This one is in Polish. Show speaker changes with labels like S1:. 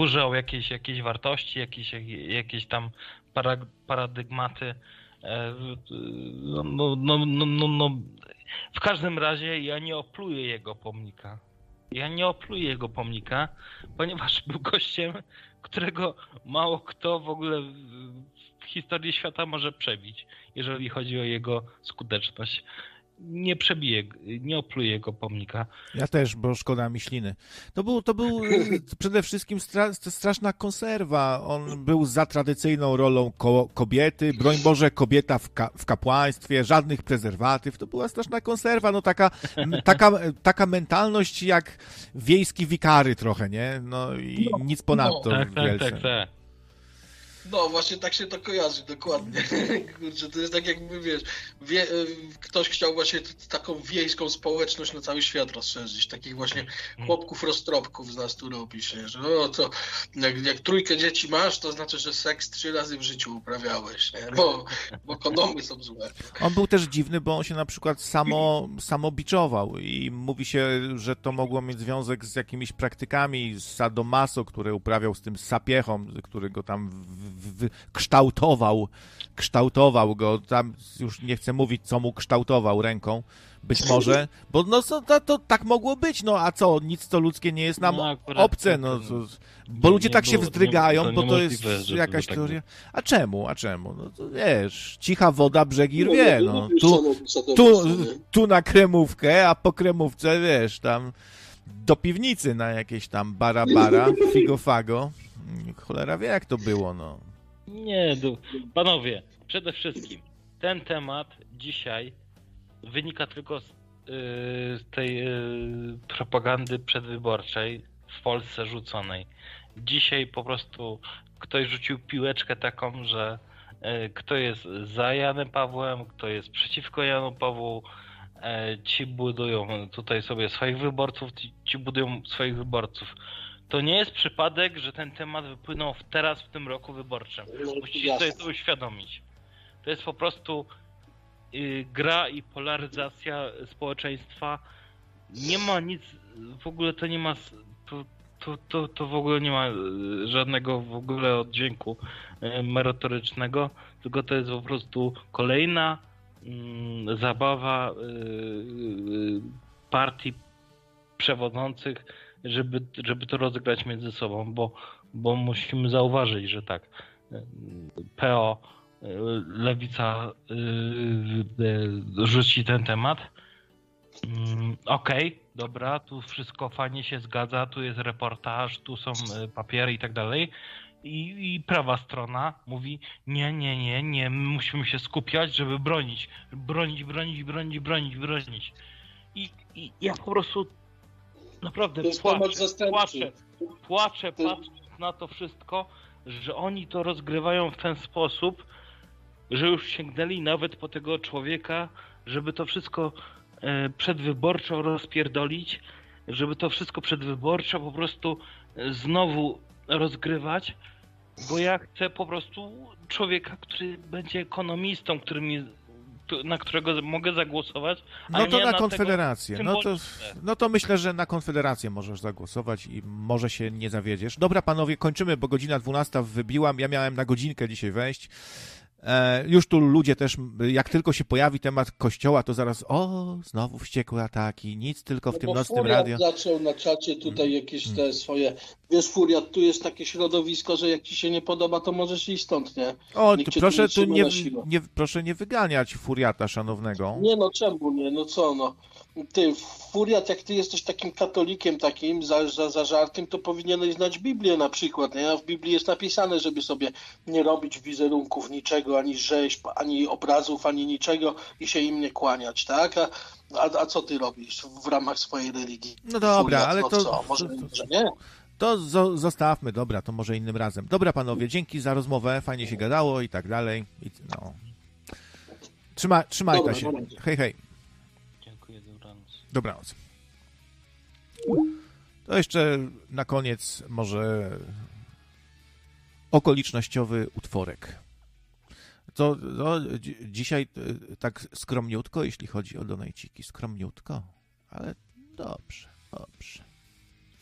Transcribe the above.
S1: burzą jakieś wartości, jakieś tam paradygmaty. No. W każdym razie ja nie opluję jego pomnika. Ponieważ był gościem, którego mało kto w ogóle w historii świata może przebić, jeżeli chodzi o jego skuteczność. Nie opluję jego pomnika.
S2: Ja też, bo szkoda mi śliny. To był przede wszystkim straszna konserwa. On był za tradycyjną rolą kobiety. Broń Boże, kobieta w kapłaństwie, żadnych prezerwatyw. To była straszna konserwa. No taka mentalność jak wiejski wikary trochę, nie? No i nic ponadto.
S1: Tak.
S3: No, właśnie tak się to kojarzy, dokładnie. Kurczę, to jest tak jakby, wiesz, ktoś chciał właśnie taką wiejską społeczność na cały świat rozszerzyć. Takich właśnie chłopków roztropków z nas tu robisz, nie? Że to jak 3 dzieci masz, to znaczy, że seks 3 razy w życiu uprawiałeś, nie? Bo kondomy są złe.
S2: On był też dziwny, bo on się na przykład samobiczował i mówi się, że to mogło mieć związek z jakimiś praktykami sadomaso, które uprawiał z tym sapiechą, który go tam kształtował go, tam już nie chcę mówić, co mu kształtował ręką, być może, bo no to tak mogło być, no a co, nic to ludzkie nie jest nam obce, no, bo ludzie tak się wzdrygają, bo to jest jakaś teoria. A czemu? No to wiesz, cicha woda brzegi rwie, no. Tu na kremówkę, a po kremówce, wiesz, tam do piwnicy na jakieś tam bara, figo-fago. Cholera wie, jak to było, no.
S1: Nie, panowie, przede wszystkim ten temat dzisiaj wynika tylko z tej propagandy przedwyborczej w Polsce rzuconej. Dzisiaj po prostu ktoś rzucił piłeczkę taką, że kto jest za Janem Pawłem, kto jest przeciwko Janu Pawłu, ci budują tutaj sobie swoich wyborców, ci budują swoich wyborców. To nie jest przypadek, że ten temat wypłynął teraz w tym roku wyborczym. Musicie sobie to uświadomić. To jest po prostu gra i polaryzacja społeczeństwa. Nie ma nic, w ogóle to nie ma, to w ogóle nie ma żadnego w ogóle oddźwięku merytorycznego, tylko to jest po prostu kolejna zabawa partii przewodzących, żeby to rozegrać między sobą, bo musimy zauważyć, że tak, PO, Lewica rzuci ten temat. Okej, dobra, tu wszystko fajnie się zgadza, tu jest reportaż, tu są papiery i tak dalej. I prawa strona mówi nie, my musimy się skupiać, żeby bronić. I ja po prostu naprawdę płaczę patrząc na to wszystko, że oni to rozgrywają w ten sposób, że już sięgnęli nawet po tego człowieka, żeby to wszystko przedwyborczo rozpierdolić, żeby to wszystko przedwyborczo po prostu znowu rozgrywać, bo ja chcę po prostu człowieka, który będzie ekonomistą, na którego mogę zagłosować.
S2: No to na Konfederację. No to myślę, że na Konfederację możesz zagłosować i może się nie zawiedziesz. Dobra, panowie, kończymy, bo godzina 12 wybiła. Ja miałem na godzinkę dzisiaj wejść. Już tu ludzie też, jak tylko się pojawi temat kościoła, to zaraz znowu wściekłe ataki, nic tylko w tym nocnym radio.
S3: Zaczął na czacie tutaj jakieś te swoje, wiesz, Furiat, tu jest takie środowisko, że jak ci się nie podoba, to możesz iść stąd, nie?
S2: Proszę proszę nie wyganiać Furiata szanownego.
S3: Nie no, czemu nie? No co no? Ty, Furiat, jak ty jesteś takim katolikiem takim zażartym, to powinieneś znać Biblię na przykład, nie? A w Biblii jest napisane, żeby sobie nie robić wizerunków niczego, ani rzeźb, ani obrazów, ani niczego i się im nie kłaniać, tak? A co ty robisz w ramach swojej religii?
S2: No dobra,
S3: Furiat,
S2: ale
S3: no
S2: to...
S3: co? Może nie?
S2: To zostawmy, dobra, to może innym razem. Dobra, panowie, dzięki za rozmowę, fajnie się gadało i tak dalej. Trzymajcie się. Hej.
S1: Dziękuję, dobranoc.
S2: Dobranoc. To jeszcze na koniec może okolicznościowy utworek. Dzisiaj tak skromniutko, jeśli chodzi o donajciki. Skromniutko, ale dobrze.